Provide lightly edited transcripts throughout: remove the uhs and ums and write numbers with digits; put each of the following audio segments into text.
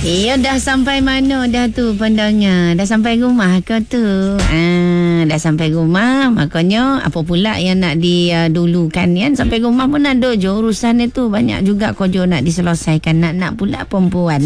Ya, dah sampai mana dah tu pendengar? Dah sampai rumah ke tu? Dah sampai rumah, makanya apa pula yang nak didulukan kan? Sampai rumah pun ada je urusan itu. Banyak juga kojo nak diselesaikan. Nak pula perempuan.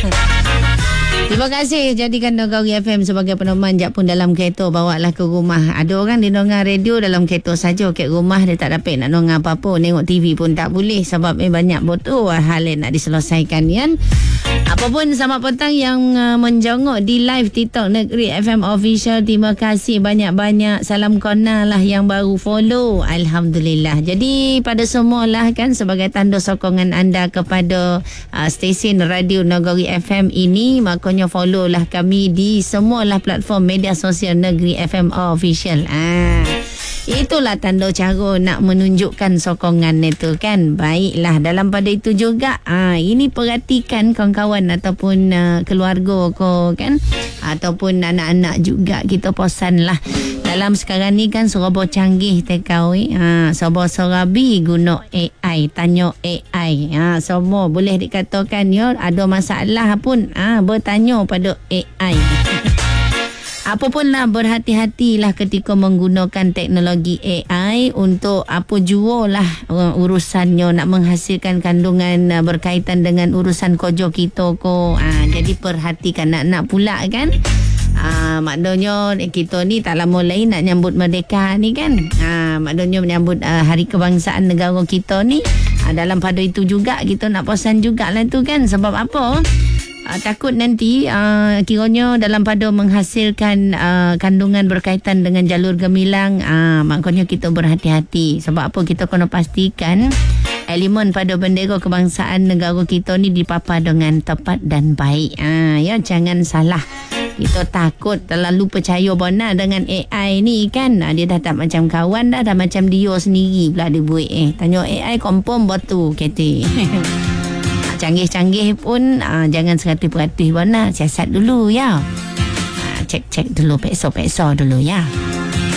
Terima kasih jadikan Negeri FM sebagai peneman jak pun dalam kereta, bawalah ke rumah. Ada orang dia dengar radio dalam kereta saja, kat rumah dia tak dapat nak dengar apa-apa, tengok TV pun tak boleh sebab banyak betul hal yang nak diselesaikan kan. Apapun selamat petang yang menjenguk di live TikTok Negeri FM Official. Terima kasih banyak-banyak. Salam konal lah yang baru follow. Alhamdulillah. Jadi pada semualah kan sebagai tanda sokongan anda kepada stesen radio Negeri FM ini, makanya follow lah kami di semualah platform media sosial Negeri FM Official. Itulah tanda cara nak menunjukkan sokongan itu kan. Baiklah, dalam pada itu juga ini perhatikan kawan-kawan ataupun keluarga ko kan, ataupun anak-anak juga kita pesan lah. Dalam sekarang ni kan serba canggih tekau serba serabi guna AI, tanya AI. Semua boleh dikatakan ya ada masalah pun bertanya pada AI. Apapunlah, berhati-hatilah ketika menggunakan teknologi AI untuk apa jua lah urusannya, nak menghasilkan kandungan berkaitan dengan urusan kojo kita ko. Jadi perhatikan nak pula kan. Maknanya kita ni tak lama lagi nak nyambut merdeka ni kan. Maknanya menyambut hari kebangsaan negara kita ni. Dalam pada itu juga kita nak pesan jugalah tu kan. Sebab apa? Takut nanti kiranya dalam pada menghasilkan kandungan berkaitan dengan jalur gemilang, maknanya kita berhati-hati. Sebab apa? Kita kena pastikan elemen pada bendera kebangsaan negara kita ni dipapar dengan tepat dan baik. Ya, jangan salah. Kita takut terlalu percaya benar dengan AI ni kan. Dia dah tak macam kawan dah macam dia sendiri pula dia buat. Tanya AI confirm betul kata. Canggih-canggih pun jangan 100% benar. Siasat dulu ya. Cek dulu, peksa dulu ya.